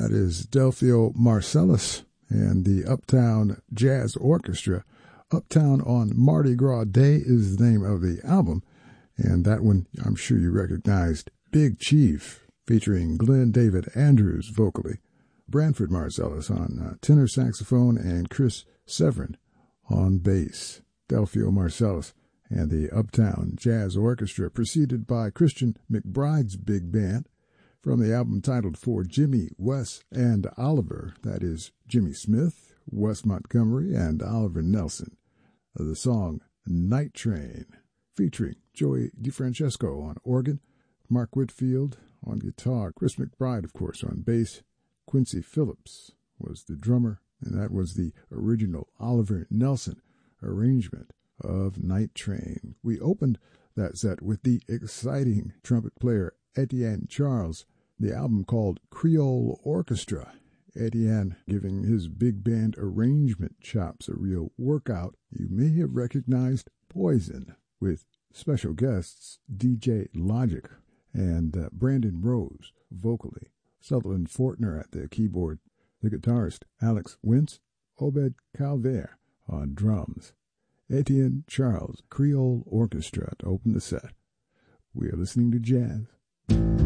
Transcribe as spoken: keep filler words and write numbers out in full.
That is Delphio Marsalis and the Uptown Jazz Orchestra. Uptown on Mardi Gras Day is the name of the album, and that one I'm sure you recognized, Big Chief, featuring Glenn David Andrews vocally, Branford Marsalis on uh, tenor saxophone, and Chris Severin on bass. Delphio Marsalis and the Uptown Jazz Orchestra, preceded by Christian McBride's big band from the album titled For Jimmy, Wes, and Oliver. That is Jimmy Smith, Wes Montgomery, and Oliver Nelson. The song Night Train, featuring Joey DeFrancesco on organ, Mark Whitfield on guitar, Chris McBride, of course, on bass. Quincy Phillips was the drummer, and that was the original Oliver Nelson arrangement of Night Train. We opened that set with the exciting trumpet player Etienne Charles, the album called Creole Orchestra. Etienne giving his big band arrangement chops a real workout. You may have recognized Poison, with special guests D J Logic and uh, Brandon Rose vocally, Sutherland Fortner at the keyboard, the guitarist Alex Wintz, Obed Calvert on drums. Etienne Charles Creole Orchestra to open the set. We are listening to jazz.